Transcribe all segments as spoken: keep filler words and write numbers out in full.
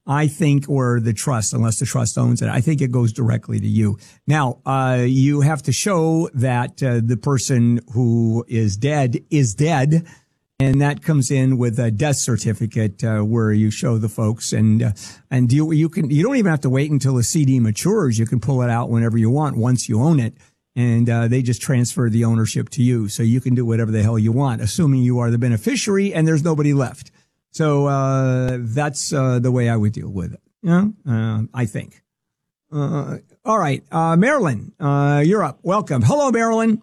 I think, or the trust, unless the trust owns it, I think it goes directly to you. Now, uh, you have to show that uh, the person who is dead is dead. And that comes in with a death certificate, uh, where you show the folks, and, uh, and you, you can, you don't even have to wait until the C D matures. You can pull it out whenever you want once you own it. And, uh, they just transfer the ownership to you. So you can do whatever the hell you want, assuming you are the beneficiary and there's nobody left. So, uh, that's, uh, the way I would deal with it. You know, uh, I think. Uh, all right. Uh, Marilyn, uh, you're up. Welcome. Hello, Marilyn.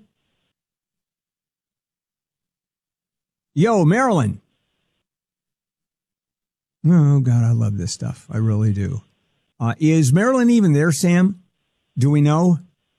Yo, Marilyn. Oh, God, I love this stuff. I really do. Uh, is Marilyn even there, Sam? Do we know?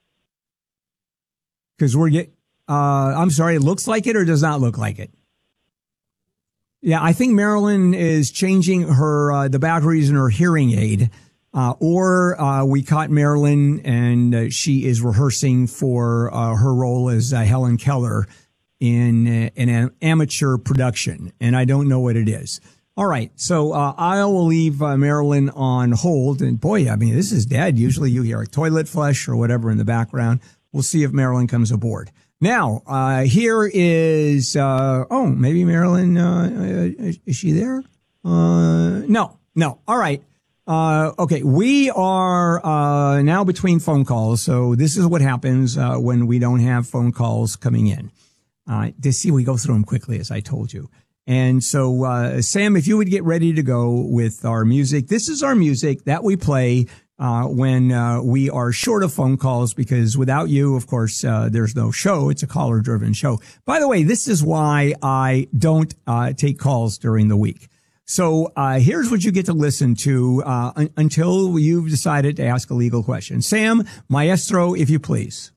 Because we're get. Uh, I'm sorry, it looks like it or does not look like it? Yeah, I think Marilyn is changing her uh, the batteries in her hearing aid. Uh, or uh, we caught Marilyn and uh, she is rehearsing for uh, her role as uh, Helen Keller in, uh, in an amateur production, and I don't know what it is. All right, so uh, I will leave uh, Marilyn on hold, and boy, I mean, this is dead. Usually you hear a toilet flush or whatever in the background. We'll see if Marilyn comes aboard. Now, uh, here is, uh, oh, maybe Marilyn, uh, is she there? Uh, no, no. All right. Uh, okay. We are, uh, now between phone calls. So this is what happens, uh, when we don't have phone calls coming in. Uh, to see, we go through them quickly, as I told you. And so, uh, Sam, if you would get ready to go with our music. This is our music that we play, uh, when, uh, we are short of phone calls, because without you, of course, uh, there's no show. It's a caller driven show. By the way, this is why I don't, uh, take calls during the week. So, uh, here's what you get to listen to, uh, un- until you've decided to ask a legal question. Sam, maestro, if you please.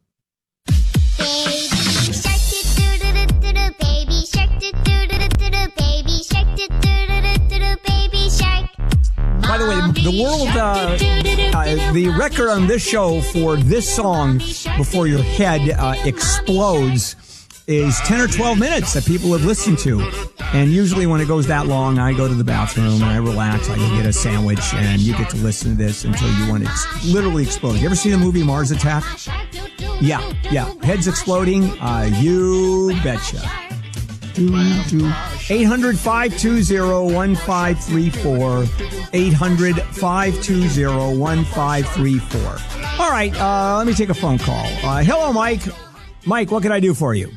By the way, the world, uh, uh, the record on this show for this song before your head uh, explodes is ten or twelve minutes that people have listened to. And usually when it goes that long, I go to the bathroom and I relax. I go get a sandwich and you get to listen to this until you want to ex- literally explode. You ever see the movie Mars Attack? Yeah, yeah. Heads exploding. Uh, you betcha. eight hundred, five two zero, one five three four. eight hundred, five two zero, one five three four. All right, uh, let me take a phone call. Uh, hello, Mike. Mike, what can I do for you?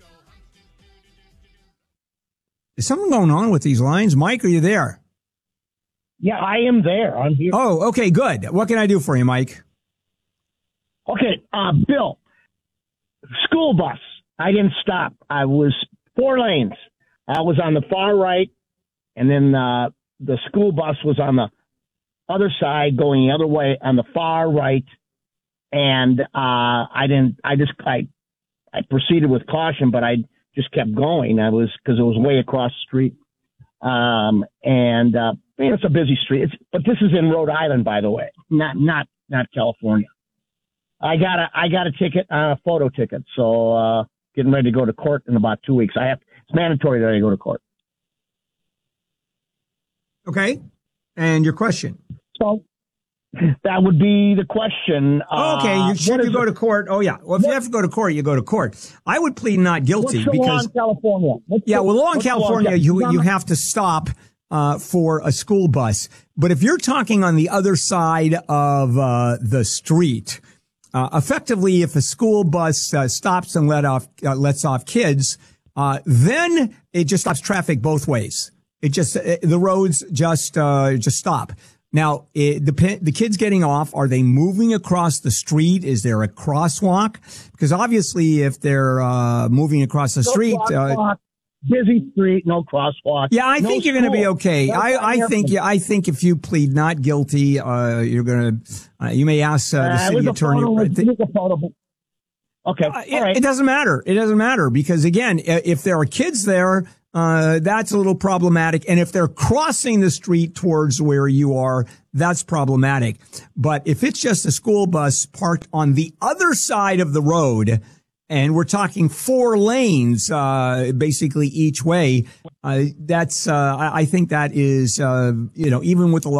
Is something going on with these lines? Mike, are you there? Yeah, I am there. I'm here. Oh, okay, good. What can I do for you, Mike? Okay, uh, Bill, school bus. I didn't stop. I was four lanes. I was on the far right, and then uh, the school bus was on the other side going the other way on the far right. And uh, I didn't, I just, I, I proceeded with caution, but I just kept going. I was, cause it was way across the street. Um, and, uh, man, it's a busy street. It's, but this is in Rhode Island, by the way, not, not, not California. I got a, I got a ticket, uh, a photo ticket. So, uh, getting ready to go to court in about two weeks. I have, it's mandatory that I go to court. Okay. And your question? So that would be the question. Oh, okay. You, should you go to court? Oh, yeah. Well, if you have to go to court, you go to court. I would plead not guilty what's the because. law in California? What's yeah. the, Well, law in California, you, you you have to stop, uh, for a school bus. But if you're talking on the other side of, uh, the street, uh, effectively, if a school bus uh, stops and let off, uh, lets off kids, uh, then it just stops traffic both ways. It just, uh, the roads just, uh, just stop. Now, it, the the kids getting off, are they moving across the street? Is there a crosswalk? Because obviously, if they're uh moving across the no street, uh, busy street, no crosswalk. Yeah, I no think you're going to be okay. No I I think yeah, I think if you plead not guilty, uh you're going to uh, you may ask uh, the uh, city attorney. Okay, uh, all it, right. It doesn't matter. It doesn't matter because again, if there are kids there. Uh, that's a little problematic. And if they're crossing the street towards where you are, that's problematic. But if it's just a school bus parked on the other side of the road, and we're talking four lanes, uh, basically each way, uh, that's, uh, I, I think that is, uh, you know, even with the